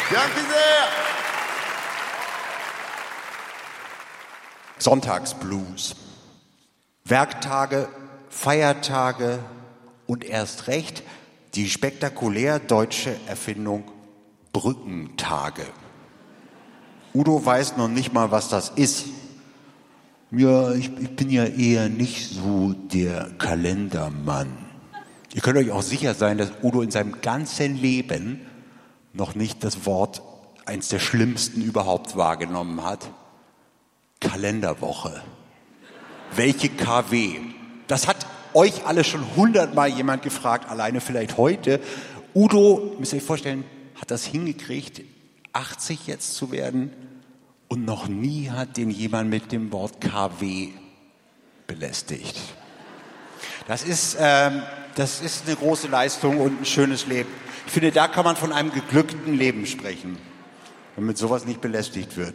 Danke sehr. Sonntagsblues. Werktage, Feiertage und erst recht die spektakulär deutsche Erfindung Brückentage. Udo weiß noch nicht mal, was das ist. Ja, ich bin ja eher nicht so der Kalendermann. Ihr könnt euch auch sicher sein, dass Udo in seinem ganzen Leben noch nicht das Wort, eins der schlimmsten überhaupt, wahrgenommen hat. Kalenderwoche. Welche KW? Das hat euch alle schon 100-mal jemand gefragt, alleine vielleicht heute. Udo, müsst ihr euch vorstellen, hat das hingekriegt, 80 jetzt zu werden und noch nie hat den jemand mit dem Wort KW belästigt. Das ist eine große Leistung und ein schönes Leben. Ich finde, da kann man von einem geglückten Leben sprechen, wenn mit sowas nicht belästigt wird.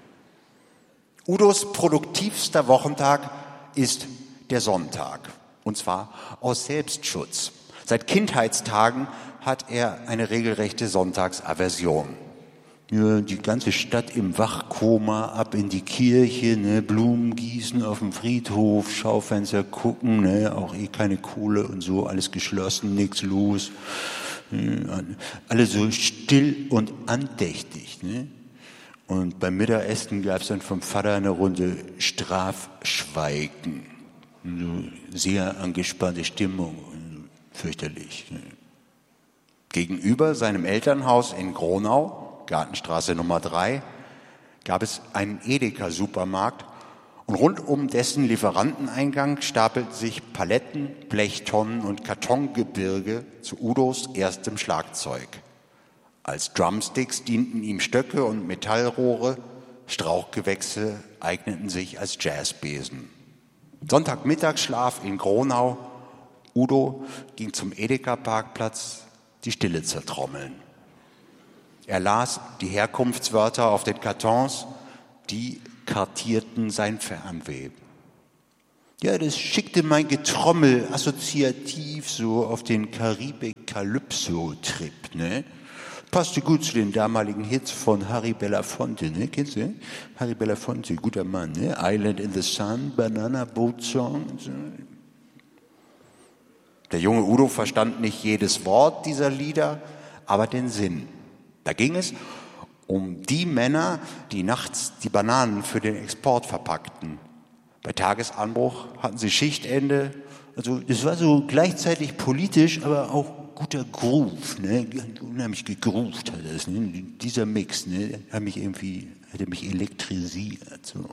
Udos produktivster Wochentag ist der Sonntag. Und zwar aus Selbstschutz. Seit Kindheitstagen hat er eine regelrechte Sonntagsaversion. Ja, die ganze Stadt im Wachkoma, ab in die Kirche, ne, Blumen gießen auf dem Friedhof, Schaufenster gucken, ne, auch keine Kohle und so, alles geschlossen, nichts los. Alle so still und andächtig. Ne? Und beim Mittagessen gab es dann vom Vater eine Runde Strafschweigen. So sehr angespannte Stimmung, fürchterlich. Ne? Gegenüber seinem Elternhaus in Gronau, Gartenstraße Nummer 3, gab es einen Edeka-Supermarkt und rund um dessen Lieferanteneingang stapelten sich Paletten, Blechtonnen und Kartongebirge zu Udos erstem Schlagzeug. Als Drumsticks dienten ihm Stöcke und Metallrohre, Strauchgewächse eigneten sich als Jazzbesen. Sonntagmittagsschlaf in Gronau. Udo ging zum Edeka-Parkplatz, die Stille zertrommeln. Er las die Herkunftswörter auf den Kartons, die kartierten sein Fernweh. Ja, das schickte mein Getrommel assoziativ so auf den Karibik-Calypso-Trip, ne? Passte gut zu den damaligen Hits von Harry Belafonte, ne? Kennst du? Harry Belafonte, guter Mann, ne? Island in the Sun, Banana Boat Song. So. Der junge Udo verstand nicht jedes Wort dieser Lieder, aber den Sinn. Da ging es um die Männer, die nachts die Bananen für den Export verpackten. Bei Tagesanbruch hatten sie Schichtende. Also das war so gleichzeitig politisch, aber auch guter Groove. Ne? Unheimlich gegroovt hat das. Ne? Dieser Mix, ne? Hätte mich elektrisiert. So.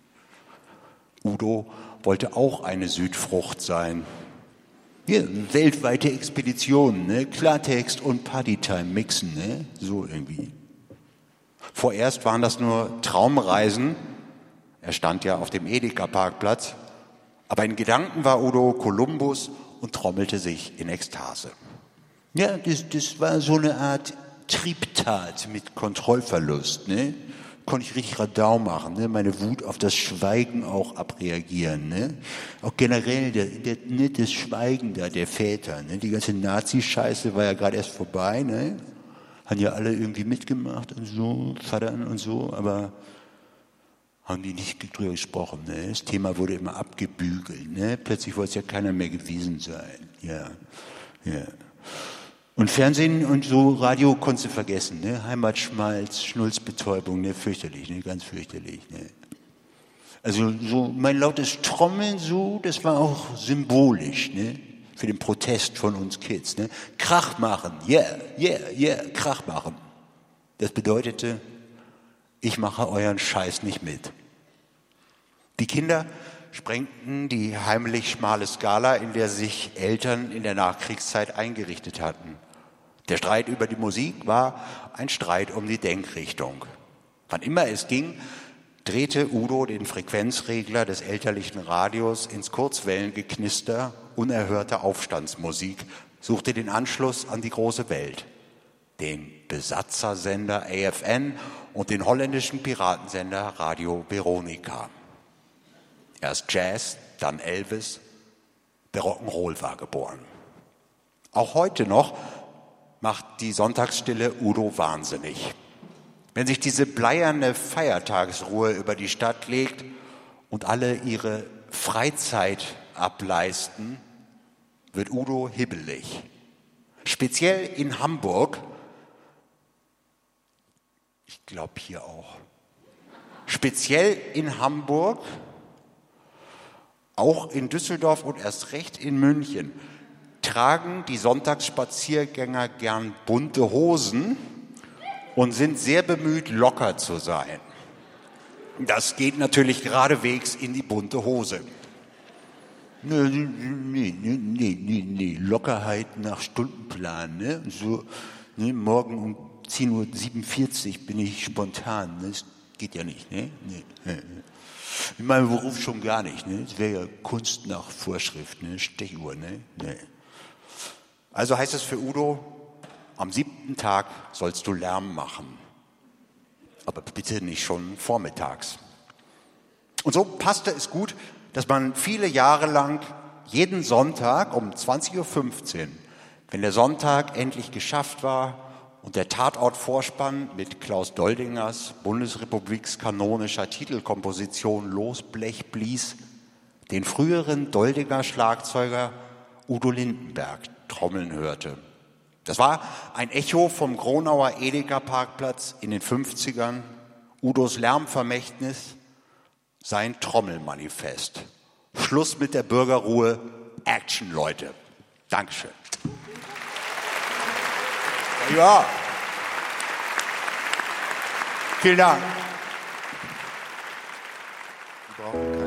Udo wollte auch eine Südfrucht sein. Ja, weltweite Expeditionen, ne? Klartext und Partytime mixen, ne? So irgendwie. Vorerst waren das nur Traumreisen. Er stand ja auf dem Edeka-Parkplatz. Aber in Gedanken war Udo Kolumbus und trommelte sich in Ekstase. Ja, das war so eine Art Triebtat mit Kontrollverlust, ne? Konnte ich richtig Radau machen, ne? Meine Wut auf das Schweigen auch abreagieren, ne? Auch generell das Schweigen da der Väter, ne? Die ganze Nazi-Scheiße war ja gerade erst vorbei, ne? Haben ja alle irgendwie mitgemacht und so, Vatern und so, aber haben die nicht drüber gesprochen, ne? Das Thema wurde immer abgebügelt, ne? Plötzlich wollte es ja keiner mehr gewesen sein, ja. Und Fernsehen und so Radio konntest du vergessen, ne? Heimatschmalz, Schnulzbetäubung, ne? Fürchterlich, ne? Ganz fürchterlich, ne? Also so mein lautes Trommeln so, das war auch symbolisch, ne? Für den Protest von uns Kids, ne? Krach machen, yeah, Krach machen. Das bedeutete, ich mache euren Scheiß nicht mit. Die Kinder sprengten die heimlich schmale Skala, in der sich Eltern in der Nachkriegszeit eingerichtet hatten. Der Streit über die Musik war ein Streit um die Denkrichtung. Wann immer es ging, drehte Udo den Frequenzregler des elterlichen Radios ins Kurzwellengeknister unerhörter Aufstandsmusik, suchte den Anschluss an die große Welt, den Besatzersender AFN und den holländischen Piratensender Radio Veronica. Erst Jazz, dann Elvis, der Rock'n'Roll war geboren. Auch heute noch macht die Sonntagsstille Udo wahnsinnig. Wenn sich diese bleierne Feiertagsruhe über die Stadt legt und alle ihre Freizeit ableisten, wird Udo hibbelig. Speziell in Hamburg, ich glaube hier auch, speziell in Hamburg, auch in Düsseldorf und erst recht in München, tragen die Sonntagsspaziergänger gern bunte Hosen und sind sehr bemüht, locker zu sein. Das geht natürlich geradewegs in die bunte Hose. Nee. Lockerheit nach Stundenplan. Ne? So, ne? Morgen um 10:47 Uhr bin ich spontan. Ne? Das geht ja nicht. Ne? Nee. In meinem Beruf schon gar nicht. Ne? Das wäre ja Kunst nach Vorschrift. Ne? Stechuhr. Ne? Nee. Also heißt es für Udo, am 7. Tag sollst du Lärm machen. Aber bitte nicht schon vormittags. Und so passte es gut, dass man viele Jahre lang jeden Sonntag um 20:15 Uhr, wenn der Sonntag endlich geschafft war und der Tatortvorspann mit Klaus Doldingers bundesrepublikskanonischer Titelkomposition Losblech blies, den früheren Doldinger Schlagzeuger Udo Lindenberg trommeln hörte. Das war ein Echo vom Gronauer Edeka-Parkplatz in den 50ern, Udos Lärmvermächtnis, sein Trommelmanifest. Schluss mit der Bürgerruhe, Action, Leute. Dankeschön. Ja. Vielen Dank.